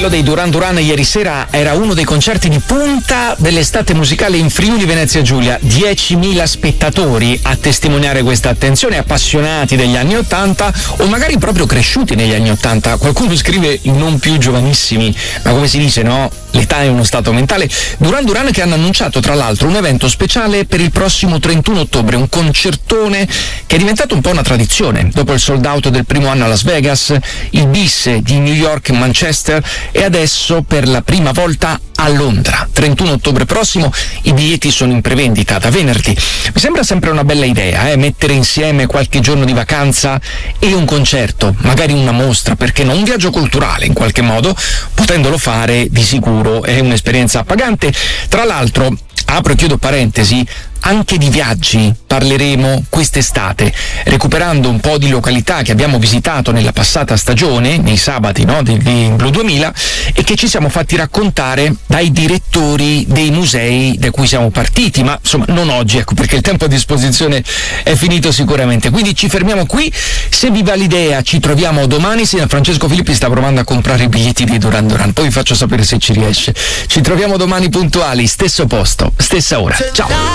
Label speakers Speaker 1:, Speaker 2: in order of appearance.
Speaker 1: quello dei Duran Duran ieri sera era uno dei concerti di punta dell'estate musicale in Friuli Venezia Giulia. 10.000 spettatori a testimoniare questa attenzione, appassionati degli anni '80 o magari proprio cresciuti negli anni '80. Qualcuno scrive non più giovanissimi, ma come si dice, no? L'età è uno stato mentale. Duran Duran che hanno annunciato tra l'altro un evento speciale per il prossimo 31 ottobre, un concertone che è diventato un po' una tradizione. Dopo il sold out del primo anno a Las Vegas, il bis di New York e Manchester e adesso per la prima volta a Londra. 31 ottobre prossimo, i biglietti sono in prevendita da venerdì. Mi sembra sempre una bella idea, mettere insieme qualche giorno di vacanza e un concerto, magari una mostra, perché no, un viaggio culturale in qualche modo, potendolo fare di sicuro è un'esperienza appagante. Tra l'altro, apro e chiudo parentesi, anche di viaggi parleremo quest'estate, recuperando un po' di località che abbiamo visitato nella passata stagione, nei sabati, no, di Blu 2000, e che ci siamo fatti raccontare dai direttori dei musei da cui siamo partiti, ma insomma non oggi, ecco, perché il tempo a disposizione è finito sicuramente. Quindi ci fermiamo qui. Se vi va l'idea ci troviamo domani. Francesco Filippi sta provando a comprare i biglietti di Duran Duran, poi vi faccio sapere se ci riesce. Ci troviamo domani puntuali, stesso posto, stessa ora. Ciao!